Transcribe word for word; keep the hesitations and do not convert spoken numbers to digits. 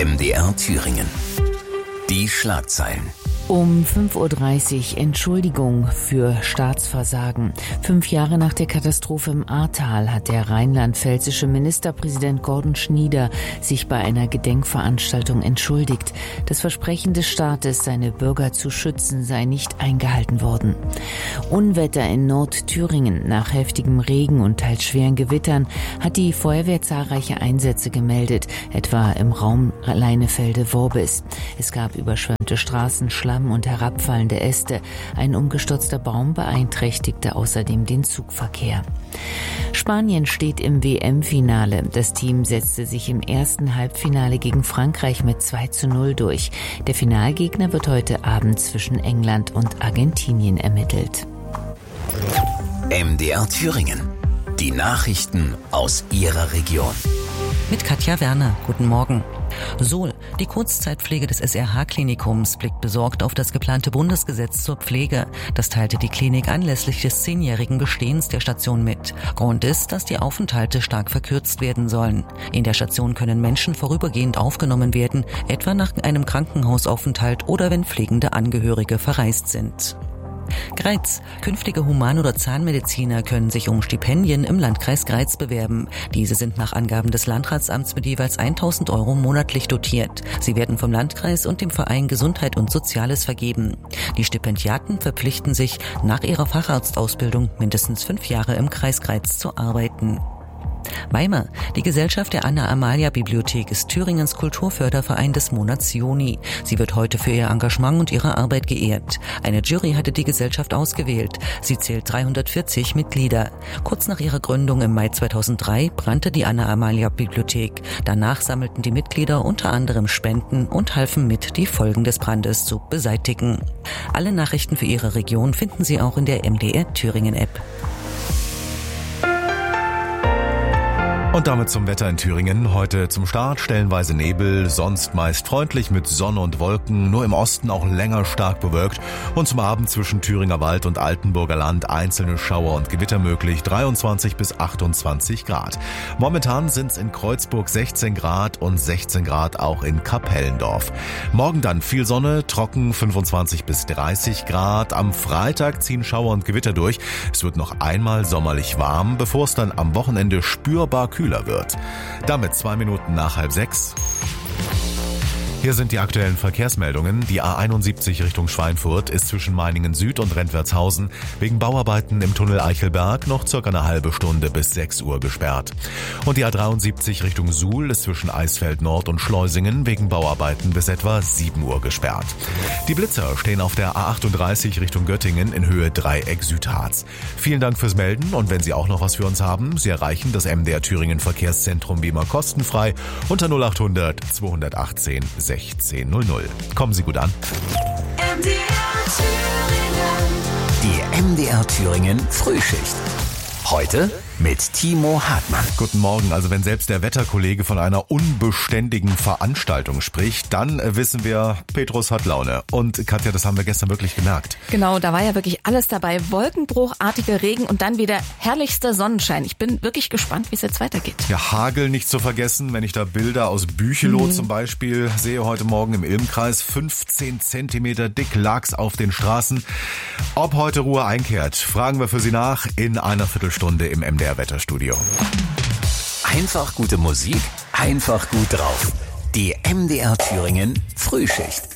M D R Thüringen. Die Schlagzeilen. Um fünf Uhr dreißig Entschuldigung für Staatsversagen. Fünf Jahre nach der Katastrophe im Ahrtal hat der rheinland-pfälzische Ministerpräsident Gordon Schnieder sich bei einer Gedenkveranstaltung entschuldigt. Das Versprechen des Staates, seine Bürger zu schützen, sei nicht eingehalten worden. Unwetter in Nordthüringen. Nach heftigem Regen und teils schweren Gewittern hat die Feuerwehr zahlreiche Einsätze gemeldet, etwa im Raum Leinefelde-Worbis. Es gab überschwemmte Straßen, Schlamm und herabfallende Äste. Ein umgestürzter Baum beeinträchtigte außerdem den Zugverkehr. Spanien steht im W M-Finale. Das Team setzte sich im ersten Halbfinale gegen Frankreich mit zwei zu null durch. Der Finalgegner wird heute Abend zwischen England und Argentinien ermittelt. M D R Thüringen. Die Nachrichten aus Ihrer Region. Mit Katja Werner. Guten Morgen. Sohl, die Kurzzeitpflege des S R H-Klinikums blickt besorgt auf das geplante Bundesgesetz zur Pflege. Das teilte die Klinik anlässlich des zehnjährigen Bestehens der Station mit. Grund ist, dass die Aufenthalte stark verkürzt werden sollen. In der Station können Menschen vorübergehend aufgenommen werden, etwa nach einem Krankenhausaufenthalt oder wenn pflegende Angehörige verreist sind. Greiz. Künftige Human- oder Zahnmediziner können sich um Stipendien im Landkreis Greiz bewerben. Diese sind nach Angaben des Landratsamts mit jeweils tausend Euro monatlich dotiert. Sie werden vom Landkreis und dem Verein Gesundheit und Soziales vergeben. Die Stipendiaten verpflichten sich, nach ihrer Facharztausbildung mindestens fünf Jahre im Kreis Greiz zu arbeiten. Weimar. Die Gesellschaft der Anna-Amalia-Bibliothek ist Thüringens Kulturförderverein des Monats Juni. Sie wird heute für ihr Engagement und ihre Arbeit geehrt. Eine Jury hatte die Gesellschaft ausgewählt. Sie zählt dreihundertvierzig Mitglieder. Kurz nach ihrer Gründung im Mai zweitausenddrei brannte die Anna-Amalia-Bibliothek. Danach sammelten die Mitglieder unter anderem Spenden und halfen mit, die Folgen des Brandes zu beseitigen. Alle Nachrichten für Ihre Region finden Sie auch in der M D R Thüringen-App. Und damit zum Wetter in Thüringen. Heute zum Start stellenweise Nebel, sonst meist freundlich mit Sonne und Wolken, nur im Osten auch länger stark bewölkt. Und zum Abend zwischen Thüringer Wald und Altenburger Land einzelne Schauer und Gewitter möglich, dreiundzwanzig bis achtundzwanzig Grad. Momentan sind es in Kreuzburg sechzehn Grad und sechzehn Grad auch in Kapellendorf. Morgen dann viel Sonne, trocken fünfundzwanzig bis dreißig Grad. Am Freitag ziehen Schauer und Gewitter durch. Es wird noch einmal sommerlich warm, bevor es dann am Wochenende spürbar kühler wird. Damit zwei Minuten nach halb sechs. Hier sind die aktuellen Verkehrsmeldungen. Die A einundsiebzig Richtung Schweinfurt ist zwischen Meiningen Süd und Rentwertshausen wegen Bauarbeiten im Tunnel Eichelberg noch circa eine halbe Stunde bis sechs Uhr gesperrt. Und die A dreiundsiebzig Richtung Suhl ist zwischen Eisfeld Nord und Schleusingen wegen Bauarbeiten bis etwa sieben Uhr gesperrt. Die Blitzer stehen auf der A achtunddreißig Richtung Göttingen in Höhe Dreieck Südharz. Vielen Dank fürs Melden und wenn Sie auch noch was für uns haben, Sie erreichen das M D R Thüringen Verkehrszentrum wie immer kostenfrei unter null achthundert zweihundertachtzehn sechzehn null null. Kommen Sie gut an. M D R Thüringen. Die M D R Thüringen Frühschicht. Heute mit Timo Hartmann. Guten Morgen. Also wenn selbst der Wetterkollege von einer unbeständigen Veranstaltung spricht, dann wissen wir, Petrus hat Laune. Und Katja, das haben wir gestern wirklich gemerkt. Genau, da war ja wirklich alles dabei. Wolkenbruchartiger Regen und dann wieder herrlichster Sonnenschein. Ich bin wirklich gespannt, wie es jetzt weitergeht. Ja, Hagel nicht zu vergessen, wenn ich da Bilder aus Büchelow Mhm. zum Beispiel sehe heute Morgen im Ilmkreis. fünfzehn Zentimeter dick lag's auf den Straßen. Ob heute Ruhe einkehrt, fragen wir für Sie nach in einer Viertelstunde im M D R Wetterstudio. Einfach gute Musik, einfach gut drauf. Die M D R Thüringen Frühschicht.